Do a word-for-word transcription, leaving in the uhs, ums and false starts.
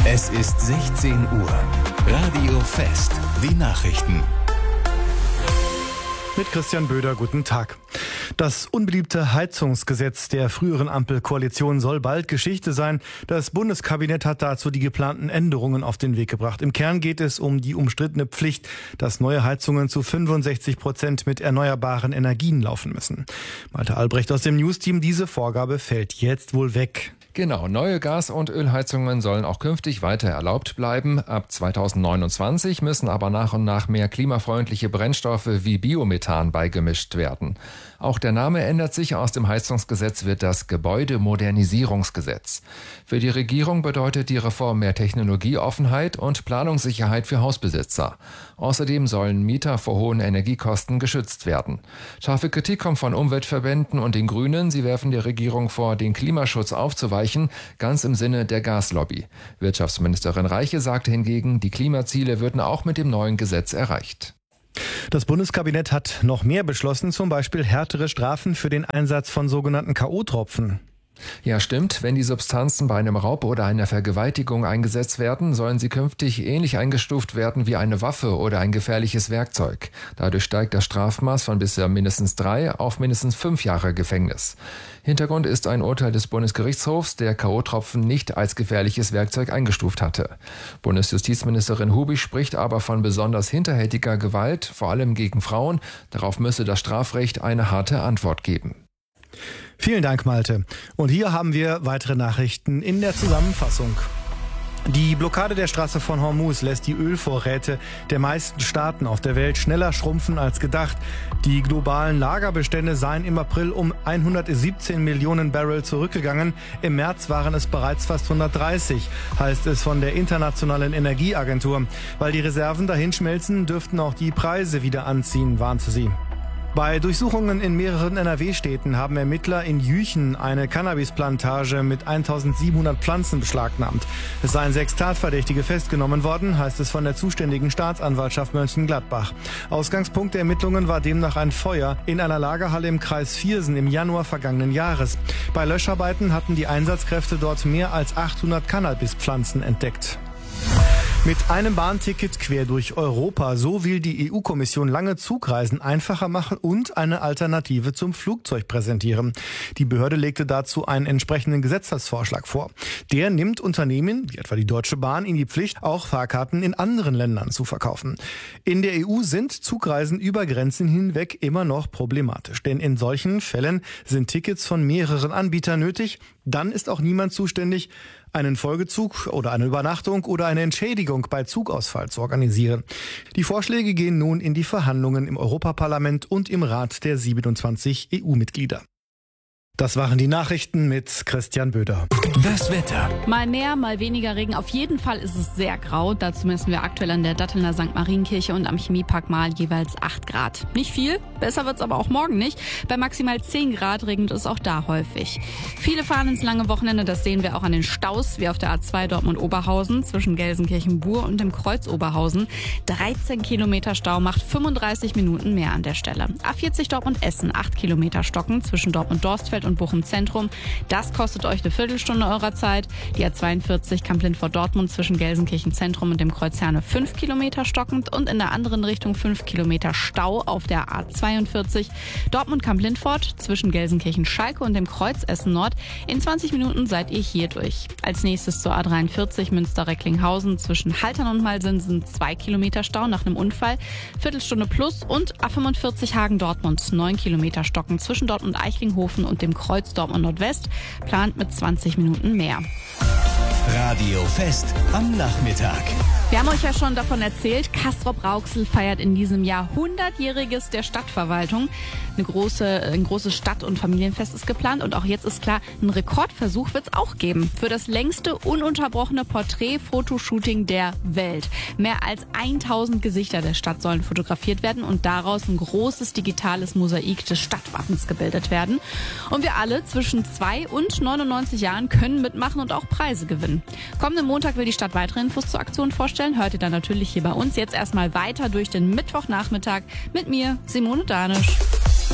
Es ist sechzehn Uhr. Radio Fest. Die Nachrichten. Mit Christian Böder, guten Tag. Das unbeliebte Heizungsgesetz der früheren Ampelkoalition soll bald Geschichte sein. Das Bundeskabinett hat dazu die geplanten Änderungen auf den Weg gebracht. Im Kern geht es um die umstrittene Pflicht, dass neue Heizungen zu fünfundsechzig Prozent mit erneuerbaren Energien laufen müssen. Malte Albrecht aus dem News-Team, diese Vorgabe fällt jetzt wohl weg. Genau, neue Gas- und Ölheizungen sollen auch künftig weiter erlaubt bleiben. Ab zweitausendneunundzwanzig müssen aber nach und nach mehr klimafreundliche Brennstoffe wie Biomethan beigemischt werden. Auch der Name ändert sich. Aus dem Heizungsgesetz wird das Gebäudemodernisierungsgesetz. Für die Regierung bedeutet die Reform mehr Technologieoffenheit und Planungssicherheit für Hausbesitzer. Außerdem sollen Mieter vor hohen Energiekosten geschützt werden. Scharfe Kritik kommt von Umweltverbänden und den Grünen. Sie werfen der Regierung vor, den Klimaschutz aufzuweichen, ganz im Sinne der Gaslobby. Wirtschaftsministerin Reiche sagte hingegen, die Klimaziele würden auch mit dem neuen Gesetz erreicht. Das Bundeskabinett hat noch mehr beschlossen, zum Beispiel härtere Strafen für den Einsatz von sogenannten K O-Tropfen. Ja, stimmt. Wenn die Substanzen bei einem Raub oder einer Vergewaltigung eingesetzt werden, sollen sie künftig ähnlich eingestuft werden wie eine Waffe oder ein gefährliches Werkzeug. Dadurch steigt das Strafmaß von bisher mindestens drei auf mindestens fünf Jahre Gefängnis. Hintergrund ist ein Urteil des Bundesgerichtshofs, der K O-Tropfen nicht als gefährliches Werkzeug eingestuft hatte. Bundesjustizministerin Hubig spricht aber von besonders hinterhältiger Gewalt, vor allem gegen Frauen. Darauf müsse das Strafrecht eine harte Antwort geben. Vielen Dank, Malte. Und hier haben wir weitere Nachrichten in der Zusammenfassung. Die Blockade der Straße von Hormuz lässt die Ölvorräte der meisten Staaten auf der Welt schneller schrumpfen als gedacht. Die globalen Lagerbestände seien im April um hundertsiebzehn Millionen Barrel zurückgegangen. Im März waren es bereits fast hundertdreißig, heißt es von der Internationalen Energieagentur. Weil die Reserven dahinschmelzen, dürften auch die Preise wieder anziehen, warnte sie. Bei Durchsuchungen in mehreren N R W-Städten haben Ermittler in Jüchen eine Cannabisplantage mit eintausendsiebenhundert Pflanzen beschlagnahmt. Es seien sechs Tatverdächtige festgenommen worden, heißt es von der zuständigen Staatsanwaltschaft Mönchengladbach. Ausgangspunkt der Ermittlungen war demnach ein Feuer in einer Lagerhalle im Kreis Viersen im Januar vergangenen Jahres. Bei Löscharbeiten hatten die Einsatzkräfte dort mehr als achthundert Cannabispflanzen entdeckt. Mit einem Bahnticket quer durch Europa, so will die E U-Kommission lange Zugreisen einfacher machen und eine Alternative zum Flugzeug präsentieren. Die Behörde legte dazu einen entsprechenden Gesetzesvorschlag vor. Der nimmt Unternehmen, wie etwa die Deutsche Bahn, in die Pflicht, auch Fahrkarten in anderen Ländern zu verkaufen. In der E U sind Zugreisen über Grenzen hinweg immer noch problematisch, denn in solchen Fällen sind Tickets von mehreren Anbietern nötig. Dann ist auch niemand zuständig, einen Folgezug oder eine Übernachtung oder eine Entschädigung bei Zugausfall zu organisieren. Die Vorschläge gehen nun in die Verhandlungen im Europaparlament und im Rat der siebenundzwanzig E U-Mitglieder. Das waren die Nachrichten mit Christian Böder. Das Wetter. Mal mehr, mal weniger Regen. Auf jeden Fall ist es sehr grau. Dazu messen wir aktuell an der Dattelner Sankt Marienkirche und am Chemiepark Mahl jeweils acht Grad. Nicht viel, besser wird's aber auch morgen nicht. Bei maximal zehn Grad regnet es auch da häufig. Viele fahren ins lange Wochenende, das sehen wir auch an den Staus, wie auf der A zwei Dortmund-Oberhausen zwischen Gelsenkirchen-Bur und dem Kreuz Oberhausen. dreizehn Kilometer Stau macht fünfunddreißig Minuten mehr an der Stelle. A vierzig Dortmund-Essen, acht Kilometer Stocken zwischen Dortmund-Dorstfeld und Bochum Zentrum. Das kostet euch eine Viertelstunde eurer Zeit. Die A zweiundvierzig Kamp-Lindfort-Dortmund zwischen Gelsenkirchen Zentrum und dem Kreuz Herne fünf Kilometer stockend und in der anderen Richtung fünf Kilometer Stau auf der A zweiundvierzig. Dortmund Kamp-Lindfort zwischen Gelsenkirchen Schalke und dem Kreuz Essen Nord. In zwanzig Minuten seid ihr hier durch. Als nächstes zur A dreiundvierzig Münster-Recklinghausen zwischen Haltern und Malsen zwei Kilometer Stau nach einem Unfall. Viertelstunde plus und A fünfundvierzig Hagen-Dortmund neun Kilometer stocken zwischen Dortmund-Eichlinghofen und dem Kreuz Dortmund Nordwest, plant mit zwanzig Minuten mehr. Radio Fest am Nachmittag. Wir haben euch ja schon davon erzählt, Castrop-Rauxel feiert in diesem Jahr hundertjähriges der Stadtverwaltung. Eine große, ein großes Stadt- und Familienfest ist geplant und auch jetzt ist klar, einen Rekordversuch wird es auch geben. Für das längste ununterbrochene Porträt-Fotoshooting der Welt. Mehr als tausend Gesichter der Stadt sollen fotografiert werden und daraus ein großes digitales Mosaik des Stadtwappens gebildet werden. Und wir alle zwischen zwei und neunundneunzig Jahren können mitmachen und auch Preise gewinnen. Kommenden Montag will die Stadt weitere Infos zur Aktion vorstellen. Hört ihr dann natürlich hier bei uns. Jetzt erstmal weiter durch den Mittwochnachmittag mit mir, Simone Danisch.